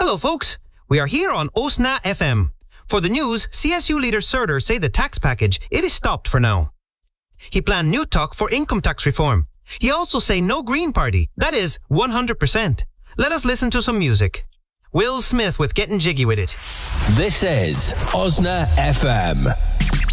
Hello, folks. We are here on Osna FM. For the news, CSU leader Surder say the tax package, it is stopped for now. He planned new talk for income tax reform. He also say no Green Party. That is 100%. Let us listen to some music. Will Smith with Getting Jiggy With It. This is Osna FM.